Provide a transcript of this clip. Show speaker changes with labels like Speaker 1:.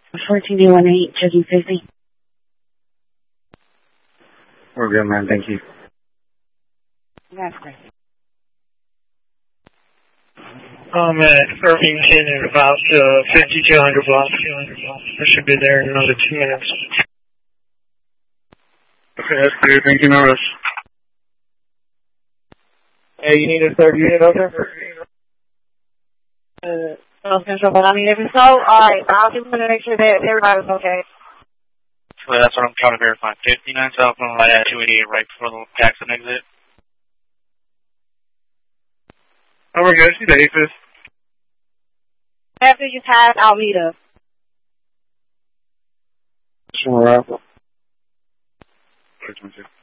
Speaker 1: 1418, checking 50.
Speaker 2: We're good, man. Thank you.
Speaker 1: That's great.
Speaker 3: I'm at Irvington at about 5200 blocks. I should be there in another 2 minutes.
Speaker 2: Okay, that's clear. Thank you, notice.
Speaker 3: Hey, you need a third unit over?
Speaker 1: Central, but I mean, if it's so, alright, I'll just want to make sure that everybody's okay.
Speaker 4: So that's what I'm trying to verify. 59 South Moonlight at 288 right before the Jackson exit.
Speaker 2: Oh, we're good. See the AFIS.
Speaker 1: After you pass, I'll meet up.
Speaker 2: Sure.